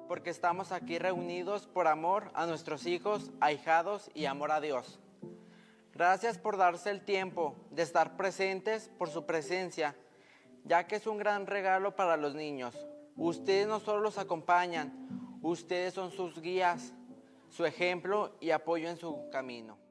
porque estamos aquí reunidos por amor a nuestros hijos, ahijados y amor a Dios. Gracias por darse el tiempo de estar presentes, por su presencia, ya que es un gran regalo para los niños. Ustedes no solo los acompañan, ustedes son sus guías, su ejemplo y apoyo en su camino.